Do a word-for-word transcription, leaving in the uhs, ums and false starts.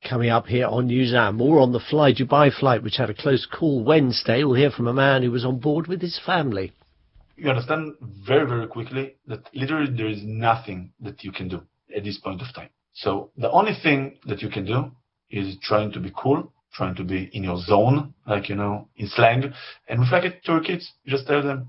Coming up here on Newshour, more on the Fly Dubai flight, which had a close call Wednesday. We'll hear from a man who was on board with his family. You understand very, very quickly that literally there is nothing that you can do at this point of time. So the only thing that you can do is trying to be cool, trying to be in your zone, like, you know, in slang. And with like it to your kids, just tell them,